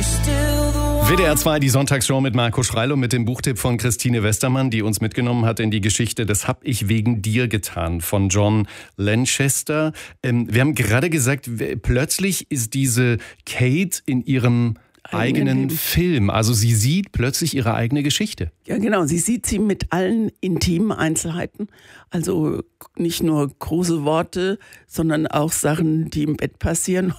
WDR 2, die Sonntagsshow mit Marco Schreil und mit dem Buchtipp von Christine Westermann, die uns mitgenommen hat in die Geschichte Das hab ich wegen dir getan von John Lanchester. Wir haben gerade gesagt, plötzlich ist diese Kate in ihrem eigenen Film. Also sie sieht plötzlich ihre eigene Geschichte. Ja, genau. Sie sieht sie mit allen intimen Einzelheiten. Also nicht nur große Worte, sondern auch Sachen, die im Bett passieren.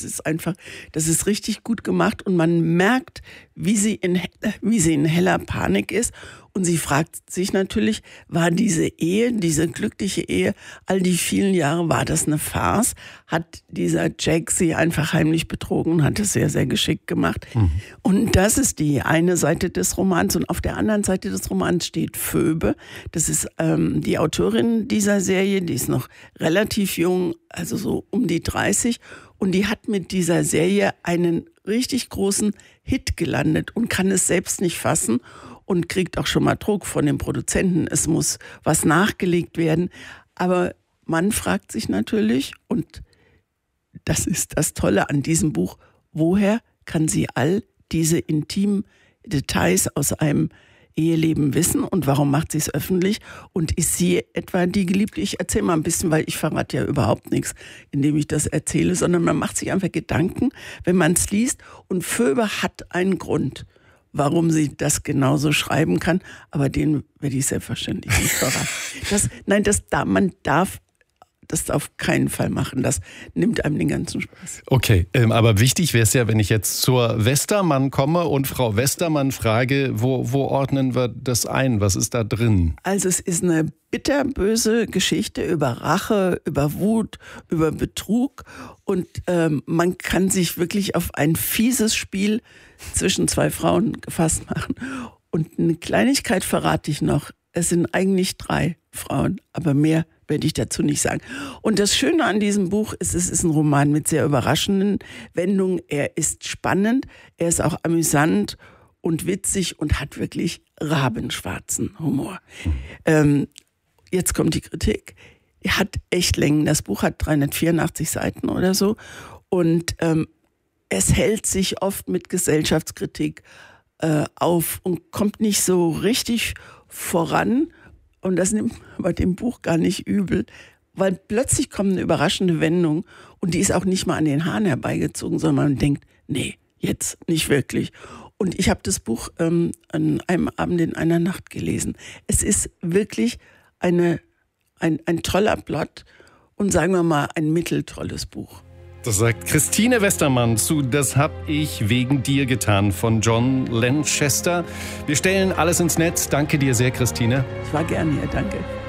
Das ist richtig gut gemacht. Und man merkt, wie sie in heller Panik ist. Und sie fragt sich natürlich, war diese Ehe, diese glückliche Ehe, all die vielen Jahre, war das eine Farce? Hat dieser Jack sie einfach heimlich betrogen und hat es sehr, sehr geschickt gemacht? Und das ist die eine Seite des Romans. Und auf der anderen Seite des Romans steht Phoebe. Das ist die Autorin dieser Serie. Die ist noch relativ jung, also so um die 30. Und die hat mit dieser Serie einen richtig großen Hit gelandet und kann es selbst nicht fassen. Und kriegt auch schon mal Druck von den Produzenten. Es muss was nachgelegt werden. Aber man fragt sich natürlich, und das ist das Tolle an diesem Buch, woher kann sie all diese intimen Details aus einem Eheleben wissen und warum macht sie es öffentlich? Und ist sie etwa die Geliebte? Ich erzähle mal ein bisschen, weil ich verrate ja überhaupt nichts, indem ich das erzähle, sondern man macht sich einfach Gedanken, wenn man es liest. Und Phoebe hat einen Grund, warum sie das genauso schreiben kann, aber den werde ich selbstverständlich nicht verraten. Man darf das auf keinen Fall machen. Das nimmt einem den ganzen Spaß. Okay, aber wichtig wäre es ja, wenn ich jetzt zur Westermann komme und Frau Westermann frage, wo ordnen wir das ein? Was ist da drin? Also es ist eine bitterböse Geschichte über Rache, über Wut, über Betrug und man kann sich wirklich auf ein fieses Spiel zwischen zwei Frauen gefasst machen. Und eine Kleinigkeit verrate ich noch. Es sind eigentlich 3 Frauen, aber mehr werde ich dazu nicht sagen. Und das Schöne an diesem Buch ist, es ist ein Roman mit sehr überraschenden Wendungen. Er ist spannend, er ist auch amüsant und witzig und hat wirklich rabenschwarzen Humor. Jetzt kommt die Kritik. Er hat echt Längen. Das Buch hat 384 Seiten oder so. Und es hält sich oft mit Gesellschaftskritik auf und kommt nicht so richtig voran. Und das nimmt bei dem Buch gar nicht übel, weil plötzlich kommt eine überraschende Wendung und die ist auch nicht mal an den Haaren herbeigezogen, sondern man denkt, nee, jetzt nicht wirklich. Und ich habe das Buch an einem Abend in einer Nacht gelesen. Es ist wirklich ein toller Plot und sagen wir mal ein mitteltolles Buch. Das sagt Christine Westermann zu Das hab ich wegen dir getan von John Lanchester. Wir stellen alles ins Netz. Danke dir sehr, Christine. Ich war gerne hier, danke.